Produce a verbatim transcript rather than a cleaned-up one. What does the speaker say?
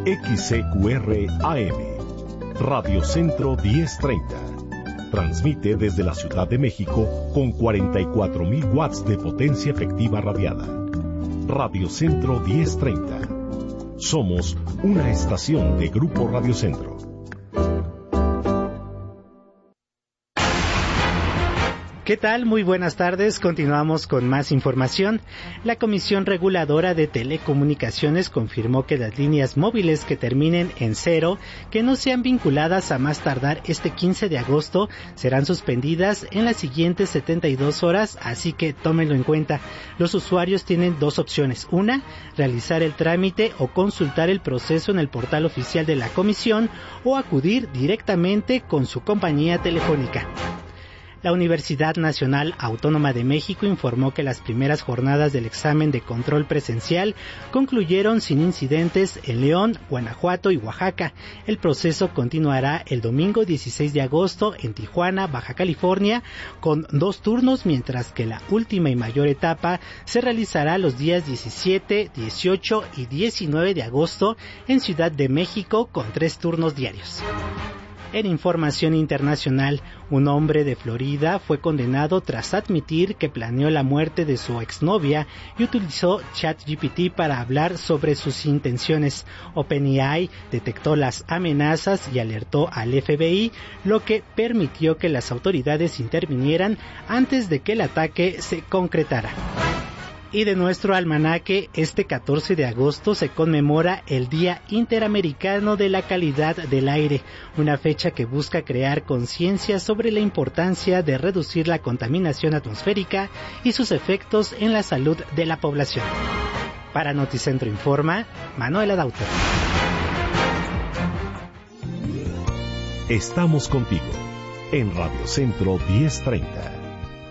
X C Q R A M, Radio Centro diez treinta. Transmite desde la Ciudad de México con cuarenta y cuatro mil watts de potencia efectiva radiada. Radio Centro diez treinta. Somos una estación de Grupo Radio Centro. ¿Qué tal? Muy buenas tardes. Continuamos con más información. La Comisión Reguladora de Telecomunicaciones confirmó que las líneas móviles que terminen en cero, que no sean vinculadas a más tardar este quince de agosto, serán suspendidas en las siguientes setenta y dos horas, así que tómenlo en cuenta. Los usuarios tienen dos opciones. Una, realizar el trámite o consultar el proceso en el portal oficial de la Comisión o acudir directamente con su compañía telefónica. La Universidad Nacional Autónoma de México informó que las primeras jornadas del examen de control presencial concluyeron sin incidentes en León, Guanajuato y Oaxaca. El proceso continuará el domingo dieciséis de agosto en Tijuana, Baja California, con dos turnos, mientras que la última y mayor etapa se realizará los días diecisiete, dieciocho y diecinueve de agosto en Ciudad de México con tres turnos diarios. En información internacional, un hombre de Florida fue condenado tras admitir que planeó la muerte de su exnovia y utilizó ChatGPT para hablar sobre sus intenciones. OpenAI detectó las amenazas y alertó al F B I, lo que permitió que las autoridades intervinieran antes de que el ataque se concretara. Y de nuestro almanaque, este catorce de agosto se conmemora el Día Interamericano de la Calidad del Aire, una fecha que busca crear conciencia sobre la importancia de reducir la contaminación atmosférica y sus efectos en la salud de la población. Para Noticentro Informa, Manuela Dauter. Estamos contigo en Radio Centro diez treinta.